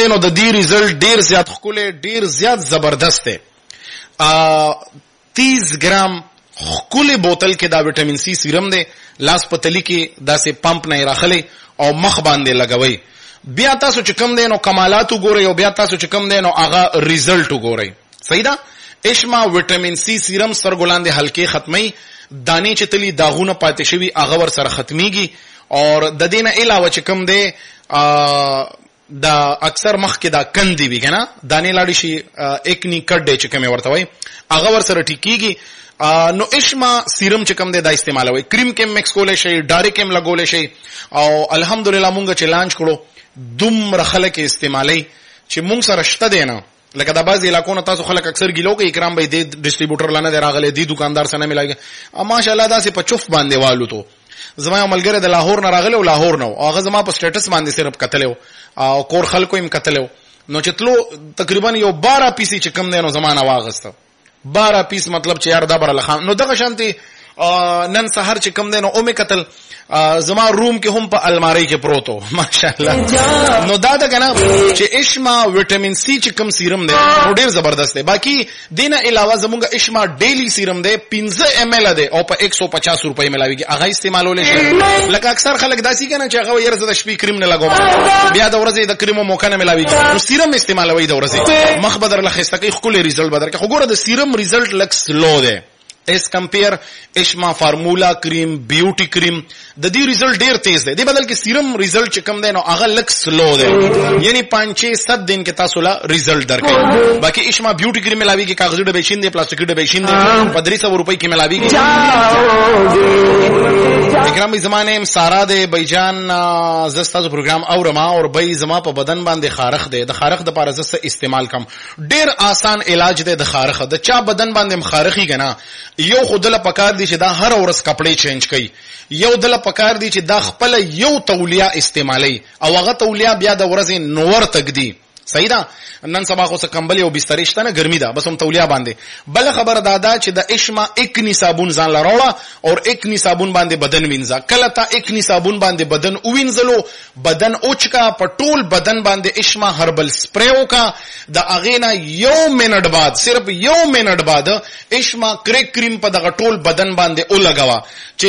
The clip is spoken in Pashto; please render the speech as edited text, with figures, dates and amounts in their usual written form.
دی نو د دې ریزلټ ډیر زیات ښکلی ډیر زیات زبردست دی. 30 ګرام ښکلی بوتل کې دا وټامین سی سیرم دی. لاس په تلی کې داسې پمپ نه راخلی او مخ باندې لګوي. بیا تاسو چې کم دی نو کمالات وګورئ او بیا تاسو چې کم دی نو هغه ریزلټ وګورئ. صحیح ده. اشما وټامین سی سیرم سترګو لاندې حلقې ختمي، دانې چې تلی داغونه پاتې شوي هغه ور سره ختمیږي. اور د دې نه علاوه چې کم دی دا اکثر مخ کې دا کندې وي کنه دانې لاړې شي اکنی کډ چې کومه ورته وای هغه ور سره ټیکيږي. نو اشما سیرم چې کم دی دا استعمالوي. کریم کې مکس کولای شي، ډایرکټ هم لګولای شي. او الحمدلله مونږ چې لانچ کړو دومره خلک استعمالي چې مونږ سره شته دی نه. لکه دا بعض علاقو نه تاسو خلک اکثر ګیلو کوي اکرام به دې ډسټریبیوټر لانه دی راغلی دی دکاندار سره ملایږي. ماشاءالله دا سه په چوف باندې والو ته زما یو ملګری د لاهور نه راغلی او لاهور نو هغه زما په سټیټس باندې صرف کتلو او کور خلکو هم کتلو. نو چې تلو تقریبا یو 12 پیسې چې کم دی نو زمانہ واغسته 12 پیس مطلب چې یار دا بر لخان. نو دغه شانتي نن سحر چې کم دی نو اومه قتل زما روم کې هم په الماری کې پروتو ماشاءالله. نو دا کنه چې اشما وټامین سی چې کم سیرم دی نو ډیر زبردست دی. باقی دینه علاوه زمونږ اشما ډیلی سیرم دی 15 ml دی او په 150 روپۍ ملاويږي. هغه استعمالول شي. لکه اکثر خلک داسي کنه چې هغه یره زده شپې کریم نه لګوم بیا د ورځې د کریمو موقع نه ملاويږي. نو سیرم استعمالوي د ورځې مخ بدر لخصه کوي خپل ریزلټ بدر کوي. خو ګوره د سیرم ریزلټ لک سلو دی اس کمپیر اشما فارمولا کریم بیوټي کریم د دې ریزلټ ډیر تیز دی. د بدل کې سیرم ریزلټ چې کم دی نو هغه لک سلو دی یعنی 5-6 دن کې تاسو لا ریزلټ درکړي. باقي اشما بیوټي کریم ملاويږي کاغذي ډبې شین دي پلاستیکي ډبې شین دي 300 روپۍ کې ملاويږي. اکرامي زمانه سارا دے بایجان زستاسو پروګرام اورما اور بای زما په بدن باندې خارخ دی. د خارخ د پاره زسته استعمال کم ډیر آسان علاج دی. د خارخ د چا بدن باندې مخارخي کنه یو خودله پکار دی چې دا هر ورځ کپڑے چینج کوي. یو دله پکار دی چې دا خپل یو تولیه استعمالي او هغه تولیه بیا د ورځې نور تک دی. صحیح ده. نن سبا خو څه کمبل او بستر شته نه ګرمي ده بس هم تولیه باندې. بل خبر دادا چې د اشما اکنی صابون ځان لراوړه او اکنی صابون باندې بدن وینځه. کله تا اکنی صابون باندې بدن وینځلو بدن اوچکا پټول بدن باندې اشما هربل سپریو کا د اغینا یو منټ بعد صرف یو منټ بعد اشما کریک کریم په دغه ټول بدن باندې او لګوا.